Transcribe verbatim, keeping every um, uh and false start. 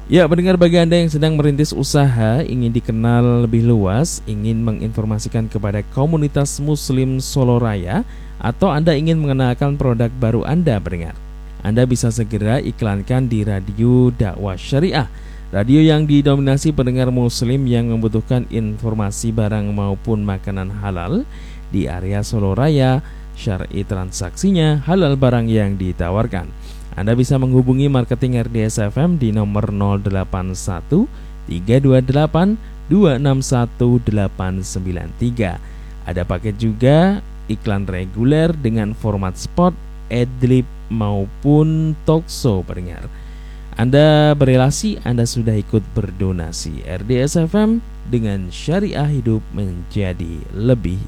Ya, pendengar, bagi Anda yang sedang merintis usaha, ingin dikenal lebih luas, ingin menginformasikan kepada komunitas Muslim Solo Raya, atau Anda ingin mengenalkan produk baru Anda, pendengar, Anda bisa segera iklankan di Radio Dakwah Syariah, radio yang didominasi pendengar Muslim yang membutuhkan informasi barang maupun makanan halal di area Solo Raya, syar'i transaksinya, halal barang yang ditawarkan. Anda bisa menghubungi marketing R D S F M di nomor nol delapan satu tiga dua delapan dua enam satu delapan sembilan tiga. Ada paket juga iklan reguler dengan format spot, adlib maupun talkshow, pendengar. Anda berelasi, Anda sudah ikut berdonasi. R D S F M dengan syariah hidup menjadi lebih